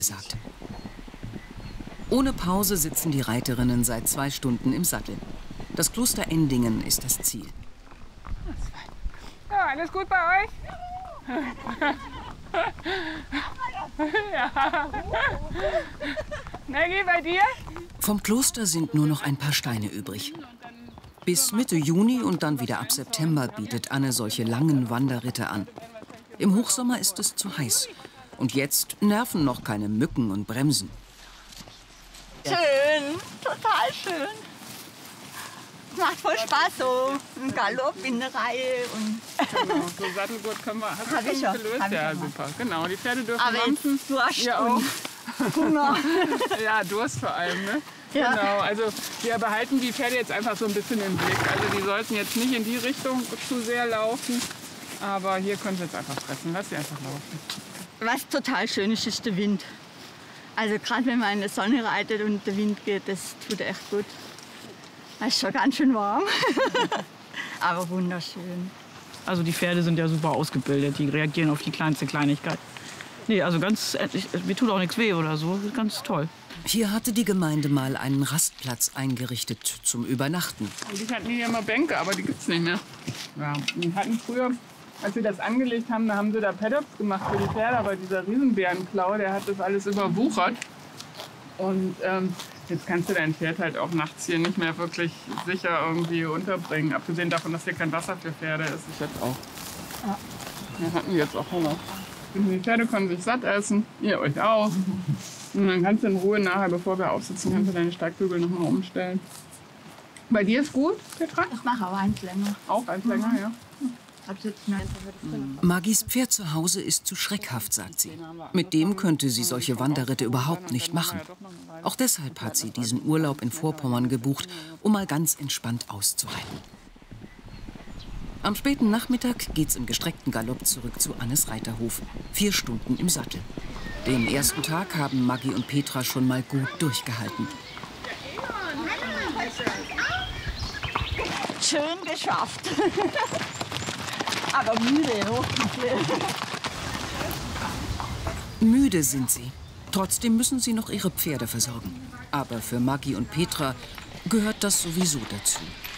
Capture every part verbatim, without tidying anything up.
sagt. Ohne Pause sitzen die Reiterinnen seit zwei Stunden im Sattel. Das Kloster Endingen ist das Ziel. Ja, alles gut bei euch? Ja. Maggie, bei dir? Vom Kloster sind nur noch ein paar Steine übrig. Bis Mitte Juni und dann wieder ab September bietet Anne solche langen Wanderritte an. Im Hochsommer ist es zu heiß. Und jetzt nerven noch keine Mücken und Bremsen. Schön, total schön. Es macht voll Spaß, so ein Galopp in der Reihe. Und genau, so Sattelgurt können wir. Hast hab du ich schon schon, gelöst? hab ich Ja, schon super. Genau, die Pferde dürfen aber mampfen. jetzt Durst Ja, auch. und Hunger. Ja, Durst vor allem, ne? Ja. Genau, also wir behalten die Pferde jetzt einfach so ein bisschen im Blick. Also die sollten jetzt nicht in die Richtung zu sehr laufen. Aber hier können sie jetzt einfach fressen. Lass sie einfach laufen. Was total schön ist, ist der Wind. Also gerade wenn man in der Sonne reitet und der Wind geht, das tut echt gut. Es ist schon ganz schön warm, aber wunderschön. Also die Pferde sind ja super ausgebildet, die reagieren auf die kleinste Kleinigkeit. Nee, also ganz, mir tut auch nichts weh oder so, ganz toll. Hier hatte die Gemeinde mal einen Rastplatz eingerichtet zum Übernachten. Die hatten hier immer Bänke, aber die gibt's nicht mehr. Ja, die hatten früher, als sie das angelegt haben, da haben sie da Paddocks gemacht für die Pferde, aber dieser Riesenbärenklau, der hat das alles überwuchert. Und ähm, jetzt kannst du dein Pferd halt auch nachts hier nicht mehr wirklich sicher irgendwie unterbringen. Abgesehen davon, dass hier kein Wasser für Pferde ist, ist jetzt auch. Ja. Wir hatten jetzt auch Hunger. Die Pferde können sich satt essen, ihr euch auch. Und dann kannst du in Ruhe nachher, bevor wir aufsitzen, kannst du deine Steigbügel noch mal umstellen. Bei dir ist gut, Petra? Ich mache auch eins länger. Auch eins länger, ja. Magis Pferd zu Hause ist zu schreckhaft, sagt sie. Mit dem könnte sie solche Wanderritte überhaupt nicht machen. Auch deshalb hat sie diesen Urlaub in Vorpommern gebucht, um mal ganz entspannt auszureiten. Am späten Nachmittag geht's im gestreckten Galopp zurück zu Annes Reiterhof. Vier Stunden im Sattel. Den ersten Tag haben Maggie und Petra schon mal gut durchgehalten. Schön geschafft. Aber müde, hochgeflogen. Müde sind sie. Trotzdem müssen sie noch ihre Pferde versorgen. Aber für Maggie und Petra gehört das sowieso dazu.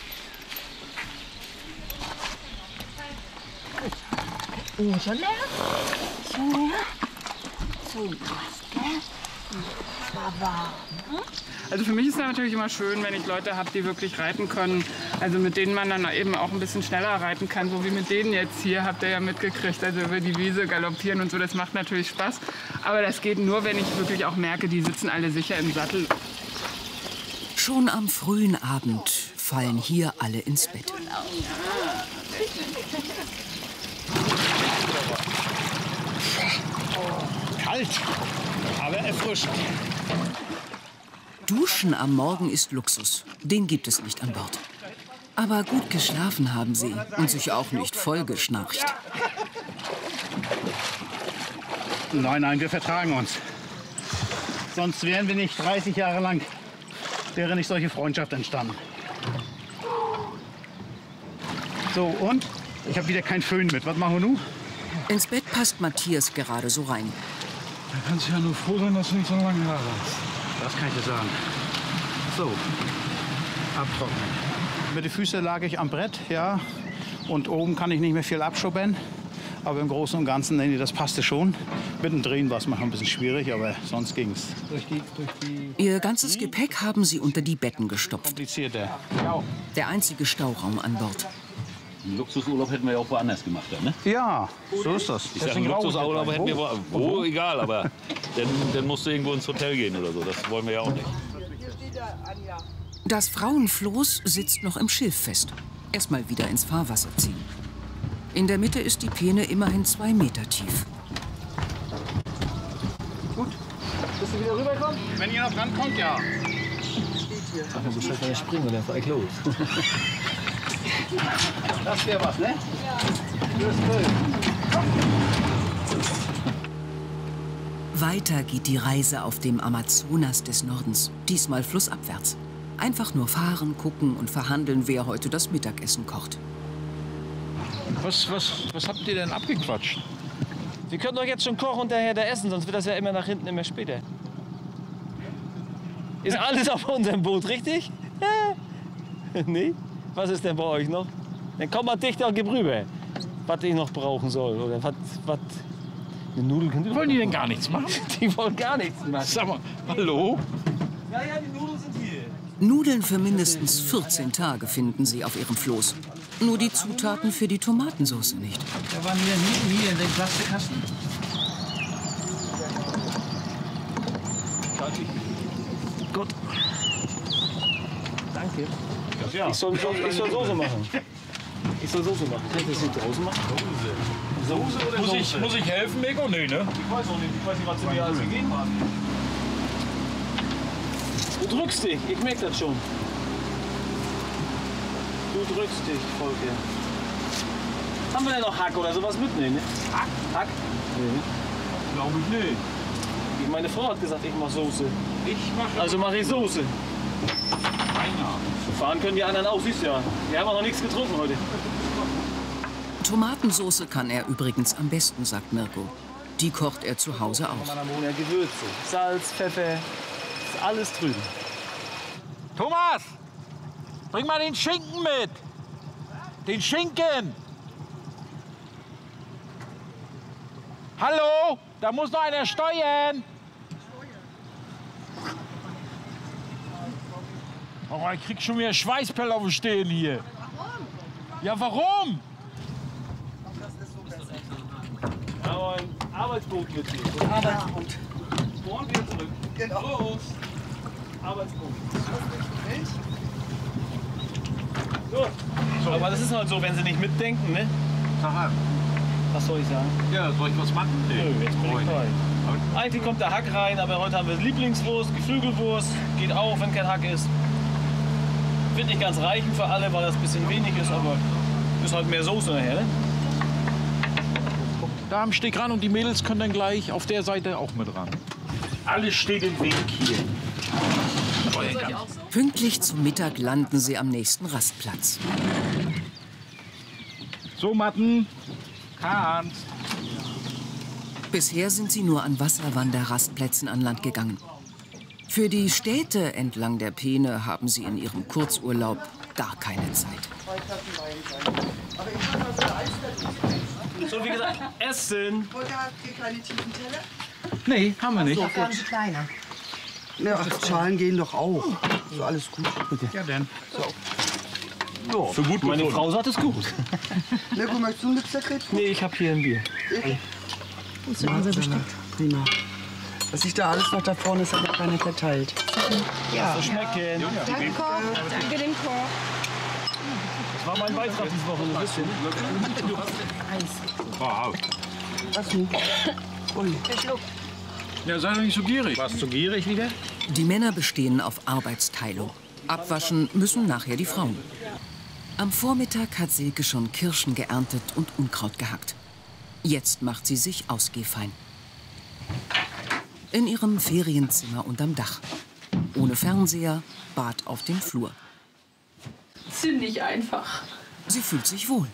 Oh, schon leer? Schon leer? So, was, ne? War warm. Also für mich ist es natürlich immer schön, wenn ich Leute habe, die wirklich reiten können. Also mit denen man dann eben auch ein bisschen schneller reiten kann, so wie mit denen jetzt hier, habt ihr ja mitgekriegt. Also über die Wiese galoppieren und so, das macht natürlich Spaß. Aber das geht nur, wenn ich wirklich auch merke, die sitzen alle sicher im Sattel. Schon am frühen Abend fallen hier alle ins Bett. Kalt, aber erfrischend. Duschen am Morgen ist Luxus. Den gibt es nicht an Bord. Aber gut geschlafen haben sie und sich auch nicht vollgeschnarcht. Nein, nein, wir vertragen uns. Sonst wären wir nicht dreißig Jahre lang, wäre nicht solche Freundschaft entstanden. So, und? Ich habe wieder keinen Föhn mit. Was machen wir nun? Ins Bett passt Matthias gerade so rein. Da kannst du ja nur froh sein, dass du nicht so lange Haare hast. Das kann ich dir sagen. So, abtrocknen. Mit den Füßen lag ich am Brett, ja. Und oben kann ich nicht mehr viel abschubben. Aber im Großen und Ganzen, nee, das passte schon. Mittendrin war es manchmal ein bisschen schwierig, aber sonst ging es. Durch die, durch die Ihr ganzes Gepäck haben sie unter die Betten gestopft. komplizierter. Der einzige Stauraum an Bord. Einen Luxusurlaub hätten wir ja auch woanders gemacht, dann, ne? Ja, so ist das. Ich sage, einen Luxusurlaub hätten wir wo, wo egal, aber dann, dann musst du irgendwo ins Hotel gehen oder so. Das wollen wir ja auch nicht. Das Frauenfloß sitzt noch im Schilf fest. Erstmal wieder ins Fahrwasser ziehen. In der Mitte ist die Peene immerhin zwei Meter tief. Gut. Bist du wieder rübergekommen? Wenn ihr noch rankommt, ja. Ach, du musst halt springen und dann fahr ich los. Das wäre was, ne? Ja. Weiter geht die Reise auf dem Amazonas des Nordens. Diesmal flussabwärts. Einfach nur fahren, gucken und verhandeln, wer heute das Mittagessen kocht. Was, was, was habt ihr denn abgequatscht? Wir können doch jetzt schon kochen und daher da essen, sonst wird das ja immer nach hinten immer später. Ist alles auf unserem Boot, richtig? Nee? Was ist denn bei euch noch? Dann komm mal dichter und gib rüber, was ich noch brauchen soll. Oder was, was eine Nudel könnt ihr Wollen die denn gar nichts machen? Die wollen gar nichts machen. Sag mal, hallo? Ja, ja, die Nudeln sind hier. Nudeln für mindestens vierzehn Tage finden sie auf ihrem Floß. Nur die Zutaten für die Tomatensauce nicht. Da waren hier nie, nie in den Plastikkasten. Gut. Danke. Ja. Ich, soll, ich soll Soße machen. Ich soll Soße machen. Kann ich das hier draußen machen? Soße. Soße oder Muss Soße? ich, muss ich helfen, Mego? Nee, ne? Ich weiß auch nicht. Ich weiß nicht, was sie mir alles gegeben haben. Du drückst dich. Ich merke das schon. Du drückst dich, Volker. Haben wir denn noch Hack oder sowas mitnehmen? Ne? Hack? Hack? Nee. Glaube ich nicht. Meine Frau hat gesagt, ich mache Soße. Ich mache Also mache ich Soße. einer. Fahren können die anderen auch, siehst du ja. Wir haben auch noch nichts getrunken heute. Tomatensauce kann er übrigens am besten, sagt Mirko. Die kocht er zu Hause auch. Ja, Gewürze, Salz, Pfeffer, ist alles drüben. Thomas, bring mal den Schinken mit. Den Schinken. Hallo, da muss noch einer steuern. Oh, ich krieg schon wieder Schweißperlen auf dem Stehen hier. Warum? Ja, warum? Aber ein Arbeitsboot mit dir. Ein Arbeitsboot. Morgen wieder zurück. Genau. Los. Arbeitsboot. So. Aber das ist halt so, wenn sie nicht mitdenken, ne? Aha. Was soll ich sagen? Ja, soll ich was machen? Nö, jetzt bin ich frei. Eigentlich kommt der Hack rein, aber heute haben wir Lieblingswurst, Geflügelwurst. Geht auch, wenn kein Hack ist. Wird nicht ganz reichen für alle, weil das ein bisschen wenig ist, aber ist halt mehr Soße nachher, ne? Da am Steg ran und die Mädels können dann gleich auf der Seite auch mit ran. Alles steht im Weg hier. Pünktlich zum Mittag landen sie am nächsten Rastplatz. So, Matten. Kannst. Bisher sind sie nur an Wasserwanderrastplätzen an Land gegangen. Für die Städte entlang der Peene haben sie in ihrem Kurzurlaub gar keine Zeit. So, wie gesagt, Essen. Volker, habt ihr keine tiefen Teller? Nee, haben wir nicht. So, ganz kleiner. Ja, ach, Schalen gehen doch auch. So, alles gut. Ja, denn. Ja, für gut. Meine Frau sagt es gut. Mirko, möchtest du ein Lipsterkret? Nee, ich habe hier ein Bier. Ist ja unser Besteck. Prima. Was sich da alles noch da vorne ist, hat noch keiner verteilt. Ja. So schmecken. Danke, Koch. Danke dem Koch. Das war mein Beitrag diese Woche, so ein bisschen. Wow. Was nun? Ui. Ja, sei doch nicht so gierig. Warst du gierig wieder? Die Männer bestehen auf Arbeitsteilung. Abwaschen müssen nachher die Frauen. Am Vormittag hat Silke schon Kirschen geerntet und Unkraut gehackt. Jetzt macht sie sich ausgehfein. In ihrem Ferienzimmer unterm Dach. Ohne Fernseher, Bad auf dem Flur. Ziemlich einfach. Sie fühlt sich wohl.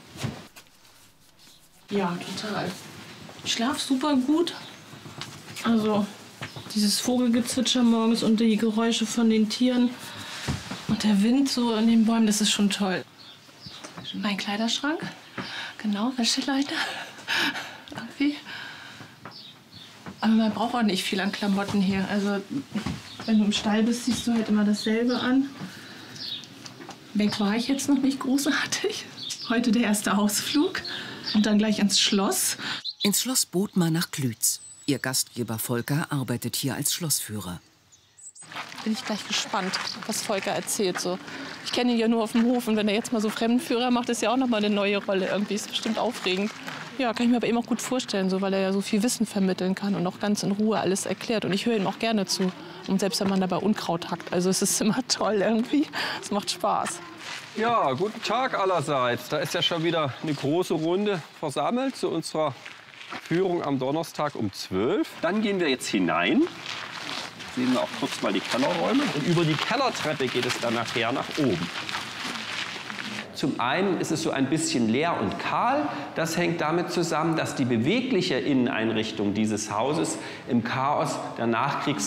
Ja, total. Ich schlaf super gut. Also dieses Vogelgezwitscher morgens und die Geräusche von den Tieren und der Wind so in den Bäumen, das ist schon toll. Mein Kleiderschrank, genau, Wäscheleiter, irgendwie. Aber man braucht auch nicht viel an Klamotten hier. Also wenn du im Stall bist, siehst du halt immer dasselbe an. Weg war ich jetzt noch nicht großartig. Heute der erste Ausflug und dann gleich ins Schloss. Ins Schloss Bothmer nach Klütz. Ihr Gastgeber Volker arbeitet hier als Schlossführer. Bin ich gleich gespannt, was Volker erzählt. So. Ich kenne ihn ja nur auf dem Hof und wenn er jetzt mal so Fremdenführer macht, ist ja auch noch mal eine neue Rolle. Irgendwie ist bestimmt aufregend. Ja, kann ich mir aber eben auch gut vorstellen, so, weil er ja so viel Wissen vermitteln kann und auch ganz in Ruhe alles erklärt. Und ich höre ihm auch gerne zu. Und selbst wenn man dabei Unkraut hackt. Also es ist immer toll irgendwie. Es macht Spaß. Ja, guten Tag allerseits. Da ist ja schon wieder eine große Runde versammelt zu unserer Führung am Donnerstag um zwölf. Dann gehen wir jetzt hinein. Sehen wir auch kurz mal die Kellerräume. Und über die Kellertreppe geht es dann nachher nach oben. Zum einen ist es so ein bisschen leer und kahl. Das hängt damit zusammen, dass die bewegliche Inneneinrichtung dieses Hauses im Chaos der Nachkriegszeit